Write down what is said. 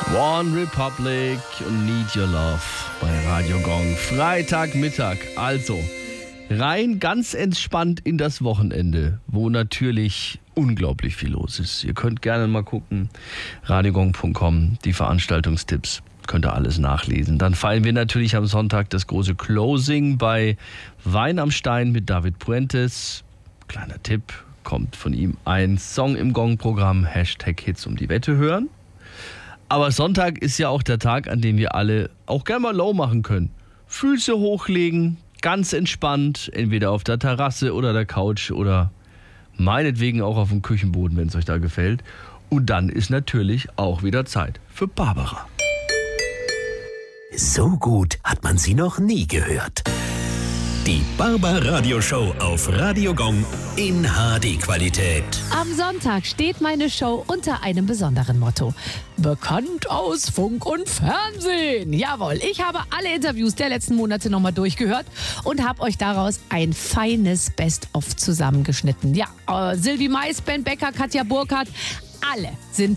One Republic und Need Your Love bei Radio Gong. Freitagmittag, also rein ganz entspannt in das Wochenende, wo natürlich unglaublich viel los ist. Ihr könnt gerne mal gucken, radiogong.com, die Veranstaltungstipps, könnt ihr alles nachlesen. Dann feiern wir natürlich am Sonntag das große Closing bei Wein am Stein mit David Puentes. Kleiner Tipp, kommt von ihm ein Song im Gong-Programm, #Hits um die Wette hören. Aber Sonntag ist ja auch der Tag, an dem wir alle auch gerne mal low machen können. Füße hochlegen, ganz entspannt, entweder auf der Terrasse oder der Couch oder meinetwegen auch auf dem Küchenboden, wenn es euch da gefällt. Und dann ist natürlich auch wieder Zeit für Barbara. So gut hat man sie noch nie gehört. Die Barbara-Radio-Show auf Radio Gong in HD-Qualität. Am Sonntag steht meine Show unter einem besonderen Motto. Bekannt aus Funk und Fernsehen. Jawohl, ich habe alle Interviews der letzten Monate nochmal durchgehört und habe euch daraus ein feines Best-of zusammengeschnitten. Ja, Sylvie Mais, Ben Becker, Katja Burkhardt, alle sind